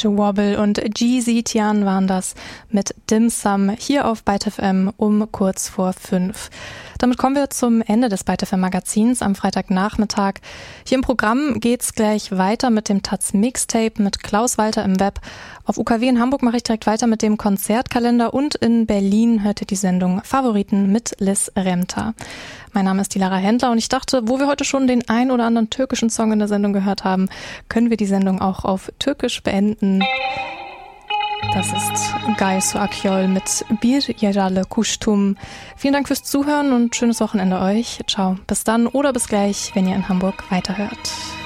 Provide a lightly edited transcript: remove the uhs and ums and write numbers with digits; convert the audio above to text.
Wobble und Jeezy Tian waren das mit Dim Sum hier auf Byte FM um kurz vor 5. Damit kommen wir zum Ende des Byte FM Magazins am Freitagnachmittag. Hier im Programm geht's gleich weiter mit dem Taz Mixtape mit Klaus Walter im Web. Auf UKW in Hamburg mache ich direkt weiter mit dem Konzertkalender und in Berlin hört ihr die Sendung Favoriten mit Liz Remter. Mein Name ist die Lara Händler und ich dachte, wo wir heute schon den ein oder anderen türkischen Song in der Sendung gehört haben, können wir die Sendung auch auf Türkisch beenden. Das ist Gaye Su Akyol mit Bir Yaralı Kuştum. Vielen Dank fürs Zuhören und schönes Wochenende euch. Ciao, bis dann oder bis gleich, wenn ihr in Hamburg weiterhört.